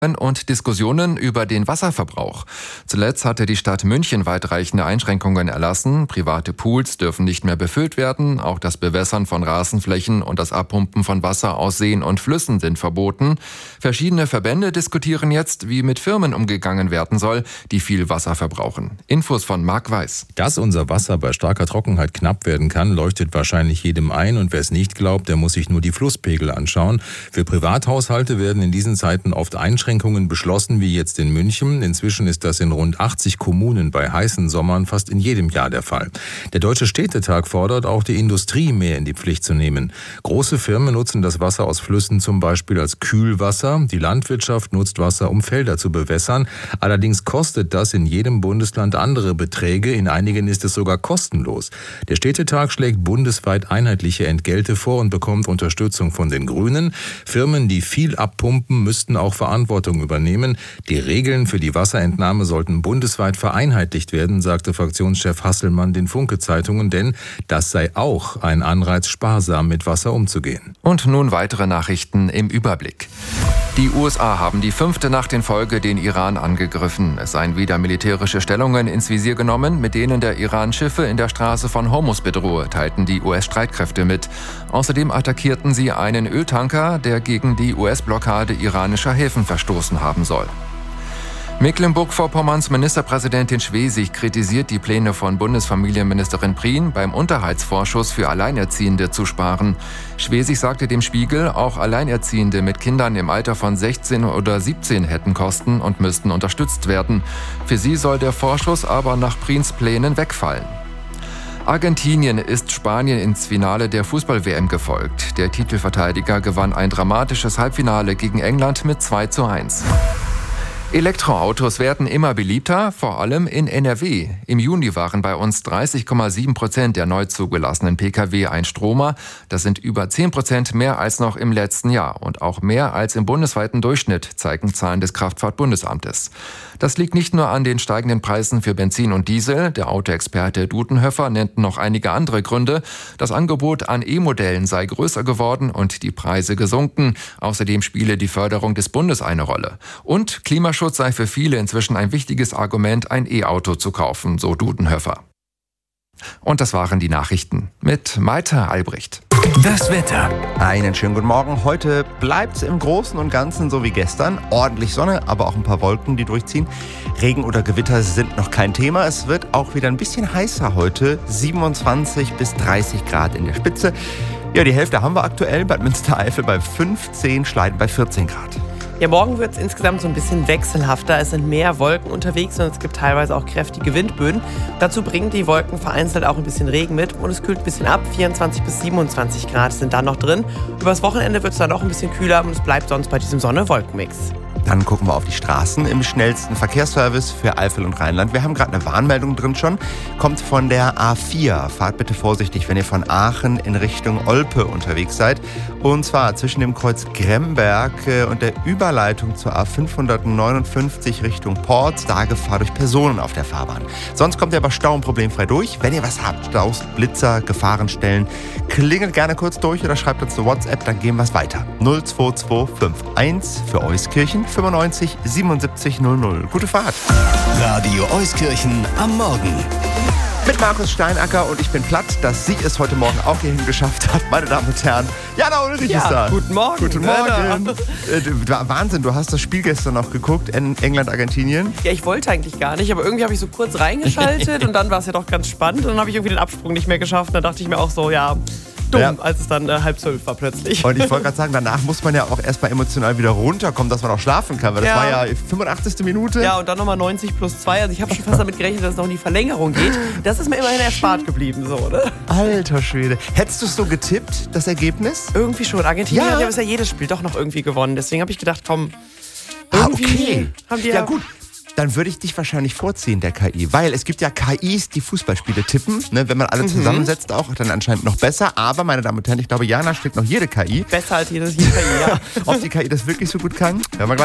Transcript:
und Diskussionen über den Wasserverbrauch. Zuletzt hatte die Stadt München weitreichende Einschränkungen erlassen. Private Pools dürfen nicht mehr befüllt werden. Auch das Bewässern von Rasenflächen und das Abpumpen von Wasser aus Seen und Flüssen sind verboten. Verschiedene Verbände diskutieren jetzt, wie mit Firmen umgegangen werden soll, die viel Wasser verbrauchen. Infos von Marc Weiß. Dass unser Wasser bei starker Trockenheit knapp werden kann, leuchtet wahrscheinlich jedem ein. Und wer es nicht glaubt, der muss sich nur die Flusspegel anschauen. Für Privathaushalte werden in diesen Zeiten oft Einschränkungen beschlossen, wie jetzt in München. Inzwischen ist das in rund 80 Kommunen bei heißen Sommern fast in jedem Jahr der Fall. Der Deutsche Städtetag fordert auch die Industrie mehr in die Pflicht zu nehmen. Große Firmen nutzen das Wasser aus Flüssen zum Beispiel als Kühlwasser. Die Landwirtschaft nutzt Wasser, um Felder zu bewässern. Allerdings kostet das in jedem Bundesland andere Beträge. In einigen ist es sogar kostenlos. Der Städtetag schlägt bundesweit einheitliche Entgelte vor und bekommt Unterstützung von den Grünen. Firmen, die viel abpumpen, müssten auch Verantwortung übernehmen. Die Regeln für die Wasserentnahme sollten bundesweit vereinheitlicht werden, sagte Fraktionschef Hasselmann den Funke-Zeitungen, denn das sei auch ein Anreiz, sparsam mit Wasser umzugehen. Und nun weitere Nachrichten im Überblick. Die USA haben die 5. Nacht in Folge den Iran angegriffen. Es seien wieder militärische Stellungen ins Visier genommen, mit denen der Iran Schiffe in der Straße von Hormuz bedrohe, teilten die US-Streitkräfte mit. Außerdem attackierten sie einen Öltanker, der gegen die US-Blockade iranischer Häfen verstoßen haben soll. Mecklenburg-Vorpommerns Ministerpräsidentin Schwesig kritisiert die Pläne von Bundesfamilienministerin Prien, beim Unterhaltsvorschuss für Alleinerziehende zu sparen. Schwesig sagte dem Spiegel, auch Alleinerziehende mit Kindern im Alter von 16 oder 17 hätten Kosten und müssten unterstützt werden. Für sie soll der Vorschuss aber nach Priens Plänen wegfallen. Argentinien ist Spanien ins Finale der Fußball-WM gefolgt. Der Titelverteidiger gewann ein dramatisches Halbfinale gegen England mit 2:1. Elektroautos werden immer beliebter, vor allem in NRW. Im Juni waren bei uns 30,7% der neu zugelassenen Pkw Einstromer. Das sind über 10% mehr als noch im letzten Jahr und auch mehr als im bundesweiten Durchschnitt, zeigen Zahlen des Kraftfahrtbundesamtes. Das liegt nicht nur an den steigenden Preisen für Benzin und Diesel. Der Autoexperte Dudenhöfer nennt noch einige andere Gründe. Das Angebot an E-Modellen sei größer geworden und die Preise gesunken. Außerdem spiele die Förderung des Bundes eine Rolle. Und Klimaschutz sei für viele inzwischen ein wichtiges Argument, ein E-Auto zu kaufen, so Dudenhöfer. Und das waren die Nachrichten mit Malte Albrecht. Das Wetter. Einen schönen guten Morgen. Heute bleibt's im Großen und Ganzen so wie gestern. Ordentlich Sonne, aber auch ein paar Wolken, die durchziehen. Regen oder Gewitter sind noch kein Thema. Es wird auch wieder ein bisschen heißer heute. 27 bis 30 Grad in der Spitze. Ja, die Hälfte haben wir aktuell. Bad Münstereifel bei 15, Schleiden bei 14 Grad. Ja, morgen wird es insgesamt so ein bisschen wechselhafter. Es sind mehr Wolken unterwegs und es gibt teilweise auch kräftige Windböen. Dazu bringen die Wolken vereinzelt auch ein bisschen Regen mit und es kühlt ein bisschen ab. 24 bis 27 Grad sind da noch drin. Übers Wochenende wird es dann auch ein bisschen kühler und es bleibt sonst bei diesem Sonne-Wolken-Mix. Dann gucken wir auf die Straßen im schnellsten Verkehrsservice für Eifel und Rheinland. Wir haben gerade eine Warnmeldung drin schon. Kommt von der A4. Fahrt bitte vorsichtig, wenn ihr von Aachen in Richtung Olpe unterwegs seid. Und zwar zwischen dem Kreuz Gremberg und der Überleitung zur A559 Richtung Porz. Da Gefahr durch Personen auf der Fahrbahn. Sonst kommt ihr aber stau- und problemfrei durch. Wenn ihr was habt, Staus, Blitzer, Gefahrenstellen, klingelt gerne kurz durch oder schreibt uns eine WhatsApp, dann gehen wir es weiter. 02251 für Euskirchen 95 77 00. Gute Fahrt. Radio Euskirchen am Morgen. Mit Markus Steinacker und ich bin platt, dass sie es heute Morgen auch hierhin geschafft hat. Meine Damen und Herren, Jana Ulrich ist da. Guten Morgen. Guten Morgen. Wahnsinn, du hast das Spiel gestern noch geguckt, in England, Argentinien. Ja, ich wollte eigentlich gar nicht, aber irgendwie habe ich so kurz reingeschaltet und dann war es ja doch ganz spannend und dann habe ich irgendwie den Absprung nicht mehr geschafft. Und dann dachte ich mir auch so, ja, dumm, als es dann 11:30 war plötzlich. Und ich wollte gerade sagen, danach muss man ja auch erstmal emotional wieder runterkommen, dass man auch schlafen kann, weil das war ja 85. Minute. Ja, und dann nochmal 90 plus 2. Also ich habe schon fast damit gerechnet, dass es noch in die Verlängerung geht. Das ist mir immerhin erspart geblieben, so, ne? Alter Schwede. Hättest du es so getippt, das Ergebnis? Irgendwie schon. Argentinien hat ja bisher jedes Spiel doch noch irgendwie gewonnen. Deswegen habe ich gedacht, komm, irgendwie haben die ja gut. Dann würde ich dich wahrscheinlich vorziehen, der KI. Weil es gibt ja KIs, die Fußballspiele tippen. Ne? Wenn man alle zusammensetzt, auch dann anscheinend noch besser. Aber, meine Damen und Herren, ich glaube, Jana schlägt noch jede KI. Besser als jede KI, ja. Ob die KI das wirklich so gut kann, hören wir gleich.